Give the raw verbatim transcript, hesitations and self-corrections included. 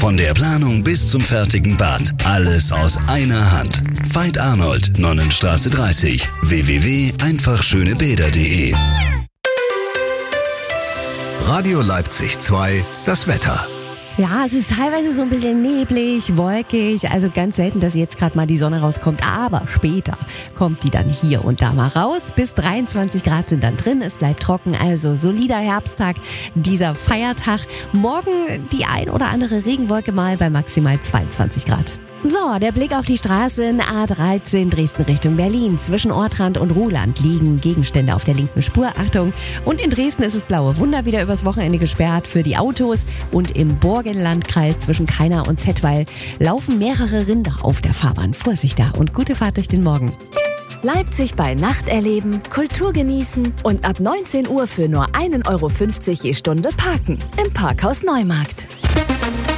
Von der Planung bis zum fertigen Bad. Alles aus einer Hand. Veit Arnold, Nonnenstraße dreißig. w w w punkt einfach schöne bäder punkt de. Radio Leipzig zwei, das Wetter. Ja, es ist teilweise so ein bisschen neblig, wolkig, also ganz selten, dass jetzt gerade mal die Sonne rauskommt, aber später kommt die dann hier und da mal raus. Bis dreiundzwanzig Grad sind dann drin, es bleibt trocken, also solider Herbsttag, dieser Feiertag. Morgen die ein oder andere Regenwolke mal bei maximal zweiundzwanzig Grad. So, der Blick auf die Straßen. A dreizehn Dresden Richtung Berlin. Zwischen Ortrand und Ruhland liegen Gegenstände auf der linken Spur. Achtung! Und in Dresden ist es blaue Wunder wieder übers Wochenende gesperrt für die Autos. Und im Burgenlandkreis zwischen Kaina und Zettweil laufen mehrere Rinder auf der Fahrbahn. Vorsicht da und gute Fahrt durch den Morgen. Leipzig bei Nacht erleben, Kultur genießen und ab neunzehn Uhr für nur ein Euro fünfzig je Stunde parken. Im Parkhaus Neumarkt.